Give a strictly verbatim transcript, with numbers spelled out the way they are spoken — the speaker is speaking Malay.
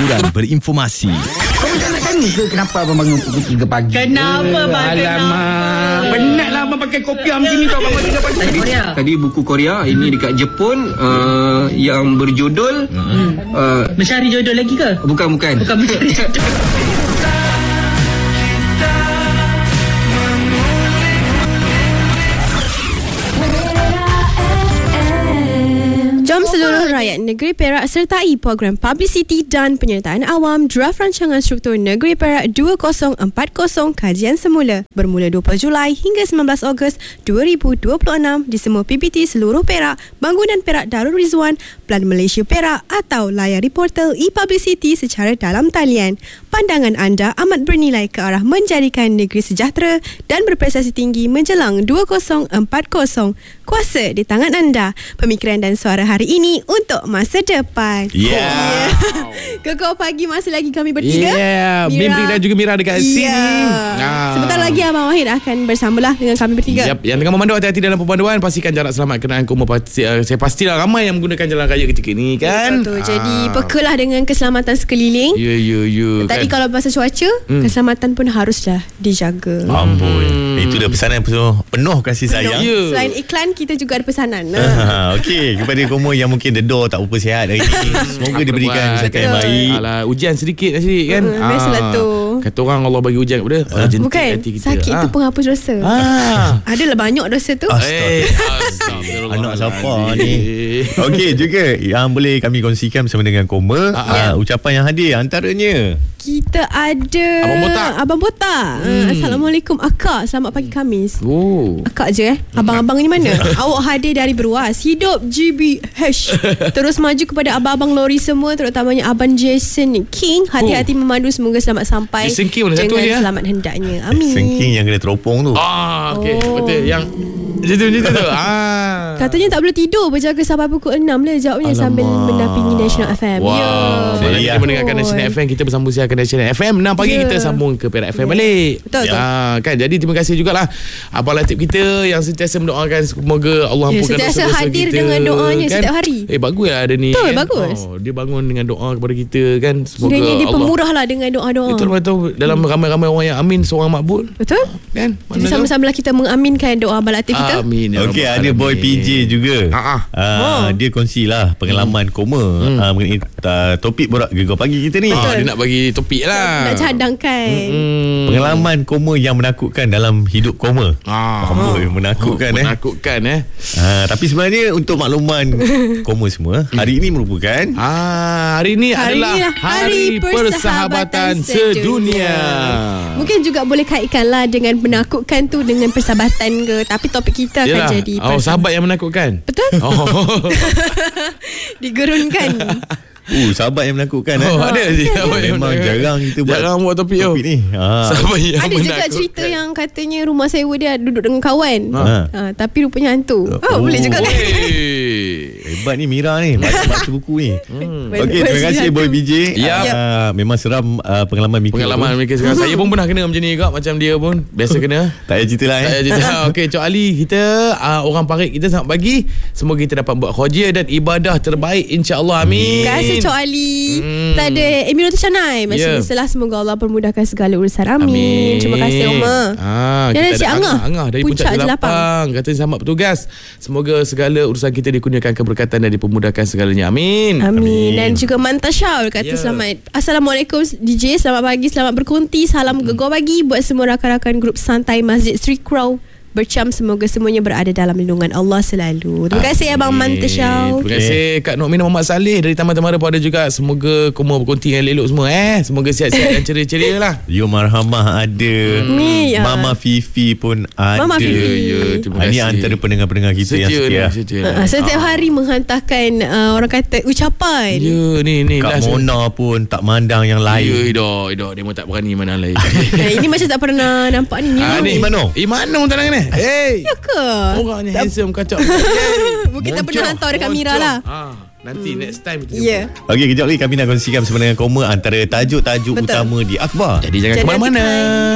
hiburan berinformasi. Kau tak nak tanya ke kenapa abang bangun pukul tiga pagi? Kenapa bang? Alamak, penatlah abang pakai kopiah macam ni kau bangun tiga pagi. Tadi, tadi buku Korea, ini dekat Jepun, uh, yang berjudul hmm. uh, Mencari jodoh lagi ke? Bukan, bukan. Bukan mencari jodoh. Jom seluruh rakyat negeri Perak sertai program publicity dan penyertaan awam draft rancangan struktur negeri Perak dua ribu empat puluh kajian semula bermula dua puluh Julai hingga sembilan belas Ogos dua ribu dua puluh enam di semua P P T seluruh Perak, Bangunan Perak Darul Rizwan, Plan Malaysia Perak atau layari portal e-publicity secara dalam talian. Pandangan anda amat bernilai ke arah menjadikan negeri sejahtera dan berprestasi tinggi menjelang dua ribu empat puluh. Kuasa di tangan anda. Pemikiran dan suara hari ini untuk masa depan. Yeah. Kekau pagi masih lagi kami bertiga. Yeah. Bimbing dan juga Mira dekat yeah. sini. Ah. Sebentar lagi Abang Wahid akan bersamalah dengan kami bertiga. Yep. Yang tengah memandu, hati-hati dalam pemanduan. Pastikan jarak selamat kenaan koma. Pasti, uh, saya pastilah ramai yang menggunakan jalan raya ketika ini kan. Betul. Ah. Jadi pekalah dengan keselamatan sekeliling. Ya, ya, ya. Tadi kan? kalau pasal cuaca, hmm. keselamatan pun haruslah dijaga. Ampun. Hmm. Itu dah pesanan penuh, penuh kasih sayang. Ya. Selain iklan, kita juga ada pesanan. Ha, okey, kepada Komo yang mungkin dedor tak berapa sihat hari ini, semoga diberikan kesihatan yang baik. Alah, hujan sedikit asyik kan. Uh, biasalah tu. Kata orang Allah bagi hujan kepada Allah jentik Bukan, hati kita. sakit tu penghapus dosa. Ah. Adalah banyak dosa tu. Eh, Anak siapa ni? Okey, juga yang boleh kami kongsikan bersama dengan Koma, uh, ucapan yang hadir antaranya kita ada Abang Botak. Abang Botak. Hmm. Assalamualaikum Akak. Selamat pagi Khamis. Oh. Akak je eh. Abang-abang ni mana? Awak hadir dari Beruas. Hidup G B H. Terus maju kepada abang-abang lori semua, terutamanya Abang Jason King. Hati-hati oh. memandu, semoga selamat sampai. Jason King mana satu dengan je? Selamat hendaknya. Amin. Jason King yang kena teropong tu. Ah, okey. Oh. Betul yang macam tu, macam tu. Ah. Katanya tak boleh tidur berjaga sampai pukul enam lah jawabnya. Alamak. Sambil mendampingi National F M. Wah, Ya. Malam kita mendengarkan National F M, kita bersambung siarkan National F M. enam pagi yeah. kita sambung ke Perak F M yeah. balik. Betul, betul. Ya, kan? Jadi terima kasih jugalah Abang Latif kita yang sentiasa mendoakan semoga Allah Ya, ampunkan sentiasa dosa-dosa hadir kita, dengan doanya kan? setiap hari. Eh, bagus lah ada ni. Betul, kan? bagus. Oh, dia bangun dengan doa kepada kita kan. Semoga Kiranya dia Allah pemurah lah dengan doa-doa. Betul, betul. Dalam ramai-ramai orang yang amin, seorang makbul. Betul. Kan? Jadi sama-samalah kita mengaminkan doa Abang Latif kita. Amin. Okey, ada Boy P J juga. Ah, uh, oh. Dia kongsilah pengalaman hmm. Koma hmm. Uh, mengenai uh, topik borak gegar pagi kita ni. Ah, dia nak bagi topik lah. Nak cadangkan. Hmm. Pengalaman Koma yang menakutkan dalam hidup Koma. Ah, oh, menakutkan oh, eh. Menakutkan eh. Uh, tapi sebenarnya untuk makluman Koma semua, hari ini merupakan ah, hari ini hari adalah ini Hari, hari Persahabatan, Persahabatan Sedunia. Mungkin juga boleh kaitkanlah dengan menakutkan tu dengan persahabatan ke, tapi topik kita akan Yalah. jadi oh, sahabat yang menakutkan. Betul. Oh. Digerunkan. Uh, sahabat yang menakutkan Oh, eh? ada je. Oh, memang jarang kita buat Jarang buat topik, topik ni. Ha. Sahabat yang Ada juga menakutkan. cerita yang katanya rumah sewa dia duduk dengan kawan. Ha. Ha, tapi rupanya hantu. Oh, Oh. boleh juga kan? Hey. Hebat ni Mira ni, baca-baca buku ni. Hmm. Okey, terima kasih Boy B J. Ya. Uh, memang seram uh, pengalaman Mika. Pengalaman mereka sekarang. Saya pun pernah kena macam ni juga. Macam dia pun biasa kena. Tak payah cerita lah eh. Tak payah cerita. Okey, Cik Ali, kita uh, orang parit kita selamat pagi. Semoga kita dapat buat khojia dan ibadah terbaik, insya-Allah. Amin. Terima kasih Cik Ali. Hmm. Tak ada Emirul Tercanai. Macam Ya. biasalah, semoga Allah permudahkan segala urusan. Amin. Amin. Terima kasih Oma. Ah, Dan kita Cik ada Angah. Angah dari Puncak Puncak Jelapang. Jelapang. Katanya selamat bertugas. Semoga segala urusan kita dikurniakan keberkatan dan dipermudahkan segalanya. Amin. Amin. Amin. Dan juga Manta Syaul kata Ya. selamat. Assalamualaikum D J, selamat pagi, selamat berkonti. Salam hmm. gegar pagi buat semua rakan-rakan grup santai Masjid Street Crow. Bercam, semoga semuanya berada dalam lindungan Allah selalu. Terima kasih Abang Manta Syaul. Terima kasih Kak Nok Mina Muhammad Saleh dari Taman Temara pun ada juga. Semoga kamu berkonti dengan elok semua eh. Semoga sihat-sihat dan ceria-ceria lah. Yo Marhamah ada. Ni, ya. Mama Fifi pun ada. Mama Fifi. Ya, terima Ini kasih. antara pendengar-pendengar kita yang setia. setia. Uh, setiap hari menghantarkan uh, orang kata ucapan. Ya, ni ni Kak last. Mona pun tak mandang yang Ya, lain. Ido, Ido dia pun tak berani mana lain. Eh, ini macam tak pernah nampak ni. Ah, ni. ni Imano. Imano tak ni. Hey. Ya ke? Orang ni handsome kacau. Mungkin tak pernah hantar dekat Mira lah. Ah, nanti next time kita Ya. jumpa. Okey, kejap lagi kami nak kongsikan bersama dengan Koma antara tajuk-tajuk Betul. utama di akhbar. Jadi jangan Jangan ke mana-mana.